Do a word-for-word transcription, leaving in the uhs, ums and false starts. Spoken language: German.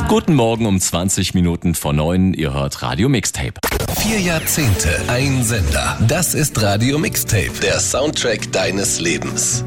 Guten Morgen um zwanzig Minuten vor neun. Ihr hört Radio Mixtape. Vier Jahrzehnte, ein Sender. Das ist Radio Mixtape, der Soundtrack deines Lebens.